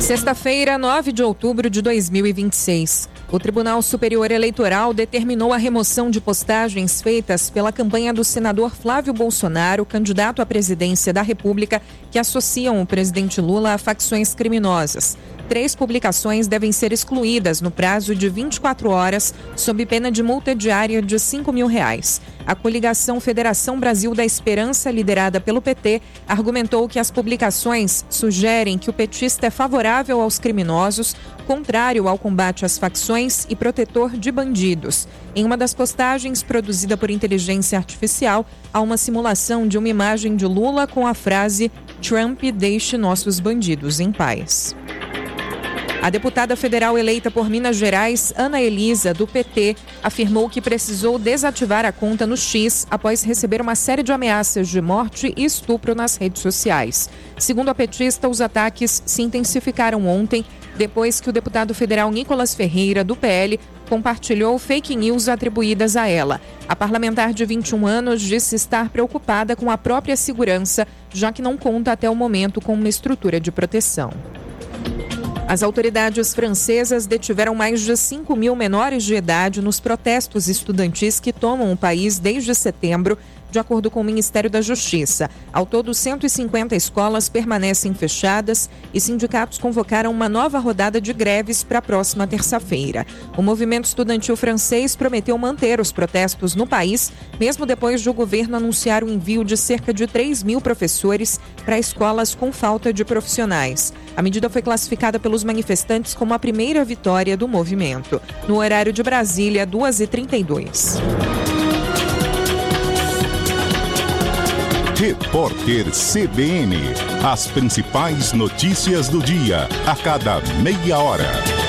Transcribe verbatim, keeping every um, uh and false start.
Sexta-feira, nove de outubro de dois mil e vinte e seis. O Tribunal Superior Eleitoral determinou a remoção de postagens feitas pela campanha do senador Flávio Bolsonaro, candidato à presidência da República, que associam o presidente Lula a facções criminosas. Três publicações devem ser excluídas no prazo de vinte e quatro horas, sob pena de multa diária de cinco mil reais. A coligação Federação Brasil da Esperança, liderada pelo P T, argumentou que as publicações sugerem que o petista é favorável aos criminosos, contrário ao combate às facções e protetor de bandidos. Em uma das postagens, produzida por inteligência artificial, há uma simulação de uma imagem de Lula com a frase "Trump deixe nossos bandidos em paz". A deputada federal eleita por Minas Gerais, Ana Elisa, do P T, afirmou que precisou desativar a conta no X após receber uma série de ameaças de morte e estupro nas redes sociais. Segundo a petista, os ataques se intensificaram ontem, depois que o deputado federal Nicolas Ferreira, do P L, compartilhou fake news atribuídas a ela. A parlamentar de vinte e um anos disse estar preocupada com a própria segurança, já que não conta até o momento com uma estrutura de proteção. As autoridades francesas detiveram mais de cinco mil menores de idade nos protestos estudantis que tomam o país desde setembro, de acordo com o Ministério da Justiça. Ao todo, cento e cinquenta escolas permanecem fechadas e sindicatos convocaram uma nova rodada de greves para a próxima terça-feira. O movimento estudantil francês prometeu manter os protestos no país, mesmo depois de o governo anunciar o envio de cerca de três mil professores para escolas com falta de profissionais. A medida foi classificada pelos manifestantes como a primeira vitória do movimento. No horário de Brasília, duas e trinta e dois. Repórter C B N. As principais notícias do dia, a cada meia hora.